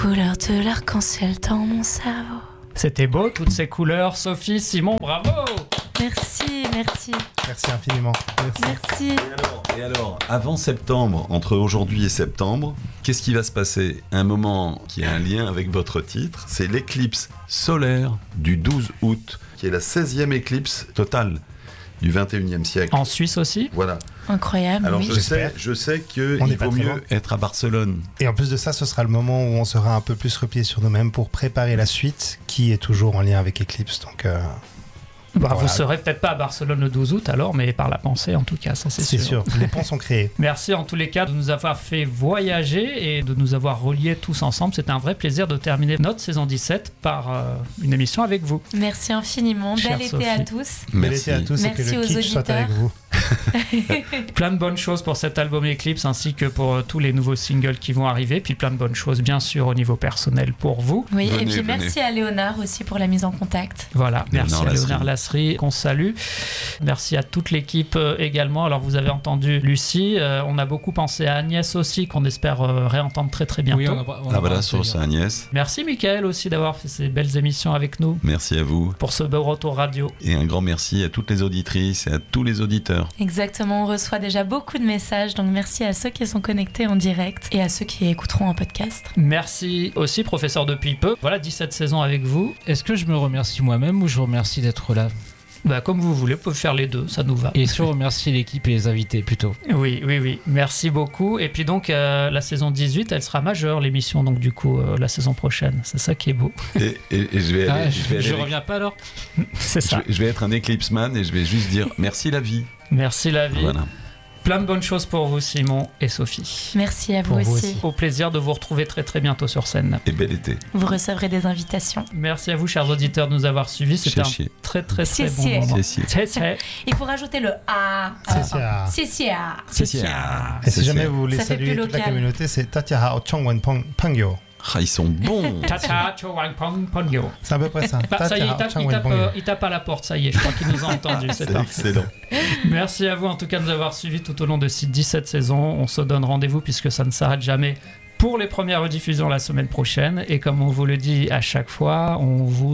Couleur de l'arc-en-ciel dans mon cerveau. C'était beau, toutes ces couleurs. Sophie, Simon, bravo. Merci. Merci infiniment. Merci. Et alors, avant septembre, entre aujourd'hui et septembre, qu'est-ce qui va se passer ? Un moment qui a un lien avec votre titre, c'est l'éclipse solaire du 12 août, qui est la 16e éclipse totale du 21e siècle. En Suisse aussi ? Voilà. Incroyable, Alors oui. je sais qu'il On n'est pas vaut très mieux loin. être à Barcelone. Et en plus de ça, ce sera le moment où on sera un peu plus replié sur nous-mêmes pour préparer la suite, qui est toujours en lien avec Eclipse. Donc, Vous voilà. serez peut-être pas à Barcelone le 12 août alors, mais par la pensée en tout cas, ça c'est c'est sûr. Les ponts sont créés. Merci en tous les cas de nous avoir fait voyager et de nous avoir reliés tous ensemble. C'était un vrai plaisir de terminer notre saison 17 par une émission avec vous. Merci infiniment. Chère Bel été à Sophie. tous. Bel été à tous et Merci que le aux kitsch soit auditeurs. avec vous. Plein de bonnes choses pour cet album Eclipse ainsi que pour tous les nouveaux singles qui vont arriver. Puis plein de bonnes choses bien sûr au niveau personnel pour vous. Oui, Venez, et puis venez. merci à Léonard aussi pour la mise en contact. Voilà, merci à Lasserie. Léonard Lasserie qu'on salue. Merci à toute l'équipe également. Alors vous avez entendu Lucie, on a beaucoup pensé à Agnès aussi qu'on espère réentendre très très bientôt. Oui, on a Voilà, sur ça, Agnès. Merci Mickaël aussi d'avoir fait ces belles émissions avec nous Merci à vous. pour ce beau retour radio. Et un grand merci à toutes les auditrices et à tous les auditeurs. Exactement, on reçoit déjà beaucoup de messages, donc merci à ceux qui sont connectés en direct et à ceux qui écouteront en podcast. Merci aussi professeur depuis peu. Voilà 17 saisons avec vous. Est-ce que je me remercie moi-même ou je remercie d'être là ? Comme vous voulez, vous pouvez faire les deux, ça nous va. Et je remercie l'équipe et les invités plutôt. Oui. Merci beaucoup. Et puis donc, la saison 18, elle sera majeure, l'émission, donc du coup, la saison prochaine. C'est ça qui est beau. Et je vais aller, Je reviens pas alors ? C'est ça. je vais être un Eclipse-man et je vais juste dire merci la vie. Merci la vie. Voilà. Plein de bonnes choses pour vous, Simon et Sophie. Merci à vous Pour vous aussi. aussi. Au plaisir de vous retrouver très très bientôt sur scène. Et bel été. Vous recevrez des invitations. Merci à vous, chers auditeurs, de nous avoir suivis. C'était un Chier. très très très bon Chier. moment. Chier. Il faut rajouter le A. C'est ça. C'est Et si jamais vous voulez Ça fait saluer plus toute la local. communauté, c'est Tatiara Ochongwen Pangyo. Ah, ils sont bons. Tata, chowang, pong, pongyo. C'est à peu près ça. Ça y est, Tatiara Ochongwen il tape à la porte, ça y est, je crois qu'il nous a entendus. C'est C'est parfait. excellent. Merci à vous en tout cas de nous avoir suivis tout au long de ces 17 saisons. On se donne rendez-vous puisque ça ne s'arrête jamais pour les premières rediffusions la semaine prochaine. Et comme on vous le dit à chaque fois, on vous